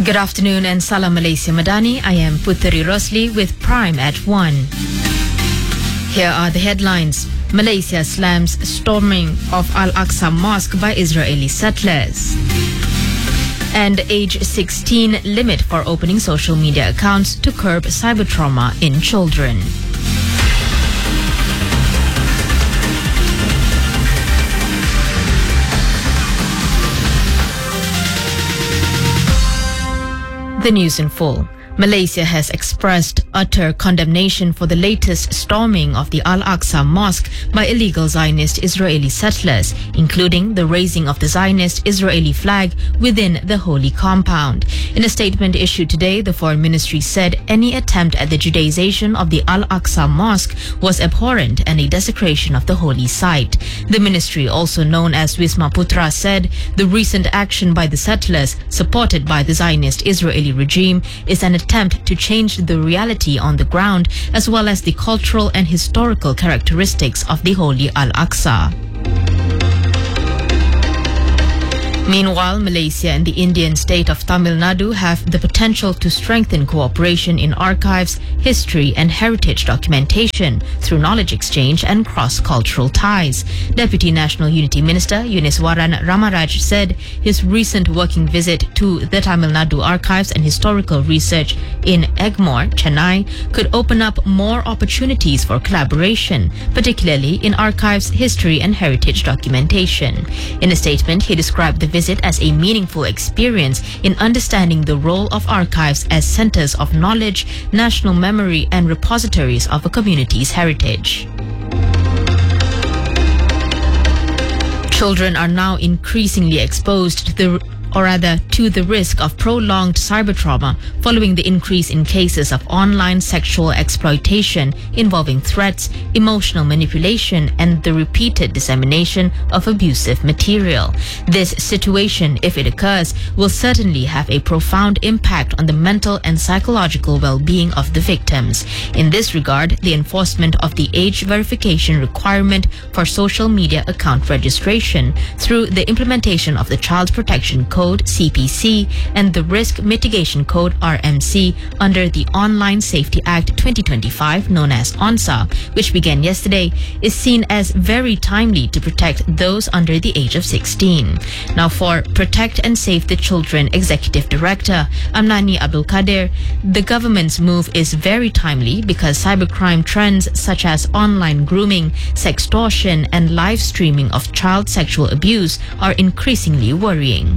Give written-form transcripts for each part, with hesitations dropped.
Good afternoon and Salam Malaysia Madani. I am Puteri Rosli with Prime at 1. Here are the headlines. Malaysia slams storming of Al-Aqsa Mosque by Israeli settlers. And age 16 limit for opening social media accounts to curb cyber trauma in children. The news in full. Malaysia has expressed utter condemnation for the latest storming of the Al-Aqsa Mosque by illegal Zionist Israeli settlers, including the raising of the Zionist Israeli flag within the holy compound. In a statement issued today, the Foreign Ministry said any attempt at the Judaization of the Al-Aqsa Mosque was abhorrent and a desecration of the holy site. The ministry, also known as Wisma Putra, said the recent action by the settlers, supported by the Zionist Israeli regime, is an attempt to change the reality on the ground as well as the cultural and historical characteristics of the Holy Al-Aqsa. Meanwhile, Malaysia and the Indian state of Tamil Nadu have the potential to strengthen cooperation in archives, history and heritage documentation through knowledge exchange and cross-cultural ties. Deputy National Unity Minister Yuniswaran Ramaraj said his recent working visit to the Tamil Nadu Archives and Historical Research in Egmore, Chennai, could open up more opportunities for collaboration, particularly in archives, history and heritage documentation. In a statement, he described the visit as a meaningful experience in understanding the role of archives as centers of knowledge, national memory and repositories of a community's heritage. Children are now increasingly exposed to the risk of prolonged cyber trauma following the increase in cases of online sexual exploitation involving threats, emotional manipulation, and the repeated dissemination of abusive material. This situation, if it occurs, will certainly have a profound impact on the mental and psychological well-being of the victims. In this regard, the enforcement of the age verification requirement for social media account registration through the implementation of the Child Protection Code CPC and the Risk Mitigation Code RMC under the Online Safety Act 2025 known as ONSA, which began yesterday, is seen as very timely to protect those under the age of 16. Now for Protect and Save the Children Executive Director Amnani Abdul Kadir, the government's move is very timely because cybercrime trends such as online grooming, sextortion and live streaming of child sexual abuse are increasingly worrying.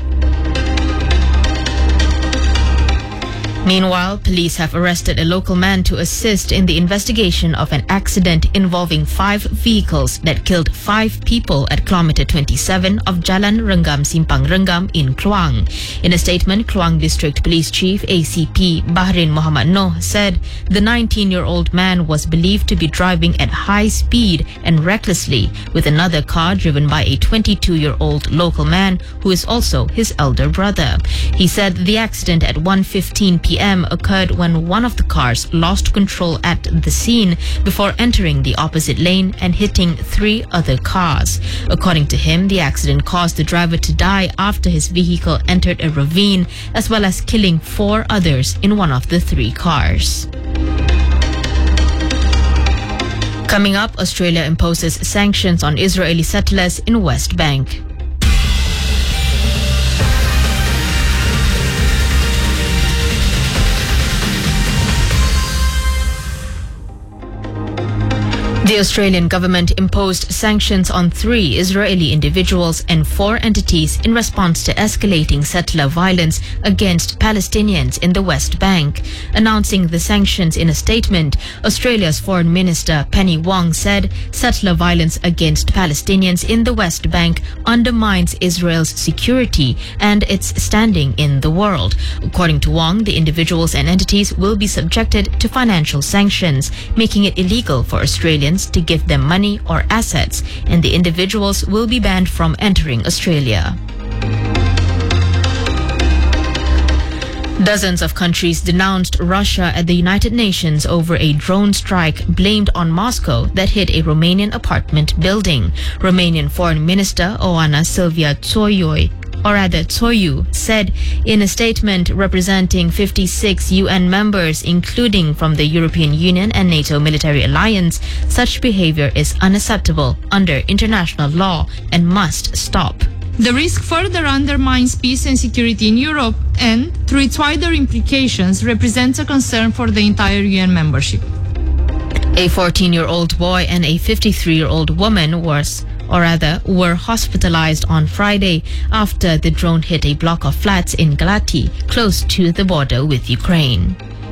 Meanwhile, police have arrested a local man to assist in the investigation of an accident involving 5 vehicles that killed 5 people at kilometer 27 of Jalan Renggam Simpang Renggam in Kluang. In a statement, Kluang District Police Chief ACP Bahrin Muhammad Noh said the 19-year-old man was believed to be driving at high speed and recklessly with another car driven by a 22-year-old local man who is also his elder brother. He said the accident at 1:15 p.m. occurred when one of the cars lost control at the scene before entering the opposite lane and hitting 3 other cars. According to him, the accident caused the driver to die after his vehicle entered a ravine, as well as killing 4 others in one of the 3 cars. Coming up, Australia imposes sanctions on Israeli settlers in West Bank. The Australian government imposed sanctions on 3 Israeli individuals and 4 entities in response to escalating settler violence against Palestinians in the West Bank. Announcing the sanctions in a statement, Australia's Foreign Minister Penny Wong said settler violence against Palestinians in the West Bank undermines Israel's security and its standing in the world. According to Wong, the individuals and entities will be subjected to financial sanctions, making it illegal for Australians to give them money or assets, and the individuals will be banned from entering Australia. Dozens of countries denounced Russia at the United Nations over a drone strike blamed on Moscow that hit a Romanian apartment building. Romanian Foreign Minister Oana Silvia Tsoioi Tsoyu, said in a statement representing 56 UN members, including from the European Union and NATO military alliance, such behavior is unacceptable under international law and must stop. The risk further undermines peace and security in Europe and, through its wider implications, represents a concern for the entire UN membership. A 14-year-old boy and a 53-year-old woman were hospitalized on Friday after the drone hit a block of flats in Galati, close to the border with Ukraine.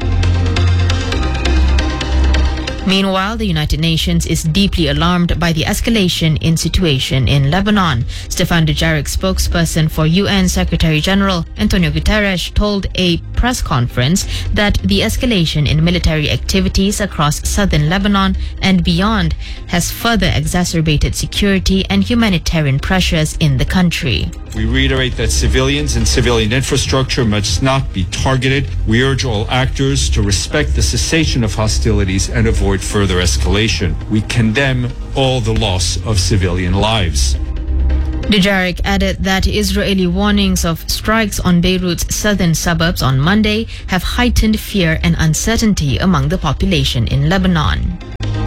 Meanwhile, the United Nations is deeply alarmed by the escalation in situation in Lebanon. Stefan Dujarric, spokesperson for UN Secretary General Antonio Guterres, told a press conference that the escalation in military activities across southern Lebanon and beyond has further exacerbated security and humanitarian pressures in the country. We reiterate that civilians and civilian infrastructure must not be targeted. We urge all actors to respect the cessation of hostilities and avoid further escalation. We condemn all the loss of civilian lives. Dujarric added that Israeli warnings of strikes on Beirut's southern suburbs on Monday have heightened fear and uncertainty among the population in Lebanon.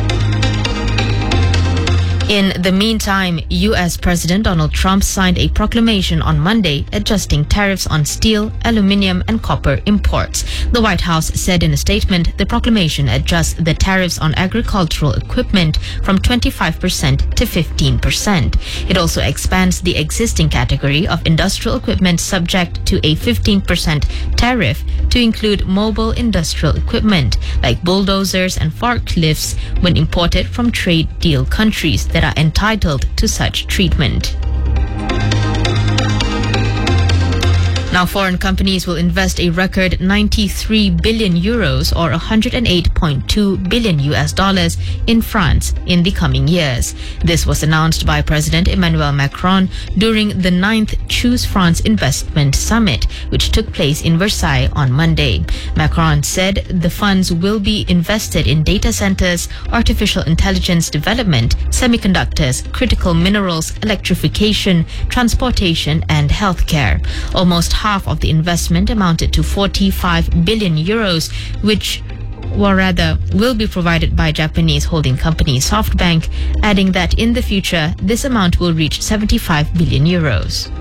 In the meantime, U.S. President Donald Trump signed a proclamation on Monday adjusting tariffs on steel, aluminium, and copper imports. The White House said in a statement the proclamation adjusts the tariffs on agricultural equipment from 25% to 15%. It also expands the existing category of industrial equipment subject to a 15% tariff to include mobile industrial equipment like bulldozers and forklifts when imported from trade deal countries that are entitled to such treatment. Now, foreign companies will invest a record 93 billion euros or $108.2 billion US dollars in France in the coming years. This was announced by President Emmanuel Macron during the 9th Choose France Investment Summit, which took place in Versailles on Monday. Macron said the funds will be invested in data centers, artificial intelligence development, semiconductors, critical minerals, electrification, transportation, and healthcare. Almost half of the investment amounted to 45 billion euros, which will be provided by Japanese holding company SoftBank, adding that in the future this amount will reach 75 billion euros.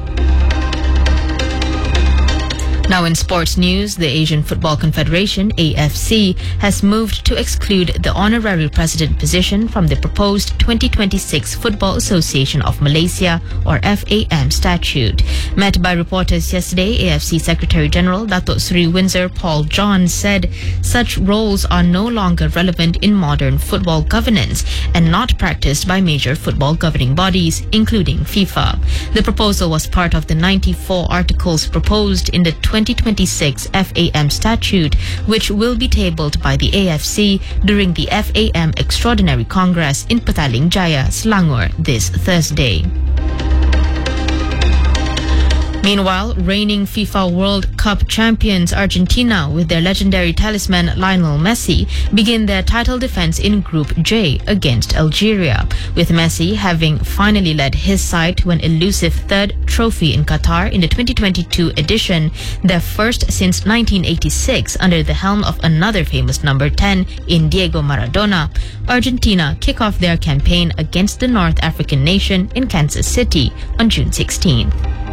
Now in sports news, the Asian Football Confederation, AFC, has moved to exclude the honorary president position from the proposed 2026 Football Association of Malaysia, or FAM, statute. Met by reporters yesterday, AFC Secretary General Datuk Seri Windsor Paul John said such roles are no longer relevant in modern football governance and not practiced by major football governing bodies, including FIFA. The proposal was part of the 94 articles proposed in the 2026 FAM statute, which will be tabled by the AFC during the FAM Extraordinary Congress in Petaling Jaya, Selangor this Thursday. Meanwhile, reigning FIFA World Cup champions Argentina, with their legendary talisman Lionel Messi, begin their title defense in Group J against Algeria, with Messi having finally led his side to an elusive third trophy in Qatar in the 2022 edition, their first since 1986 under the helm of another famous number 10 in Diego Maradona. Argentina kick off their campaign against the North African nation in Kansas City on June 16th.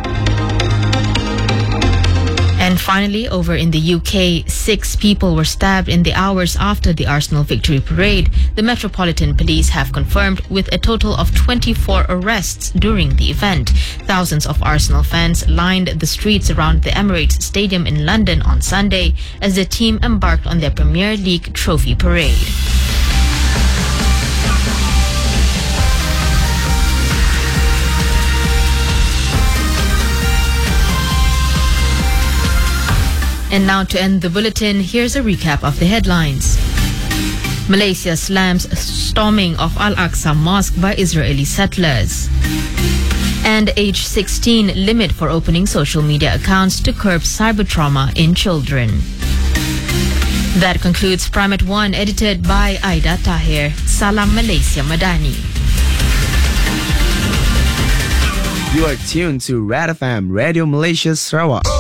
And finally, over in the UK, 6 people were stabbed in the hours after the Arsenal victory parade. The Metropolitan Police have confirmed, with a total of 24 arrests during the event. Thousands of Arsenal fans lined the streets around the Emirates Stadium in London on Sunday as the team embarked on their Premier League trophy parade. And now to end the bulletin, here's a recap of the headlines. Malaysia slams storming of Al-Aqsa Mosque by Israeli settlers. And age 16 limit for opening social media accounts to curb cyber trauma in children. That concludes Prime at 1, edited by Aida Tahir. Salam Malaysia Madani. You are tuned to Red FM, Radio Malaysia Sarawak.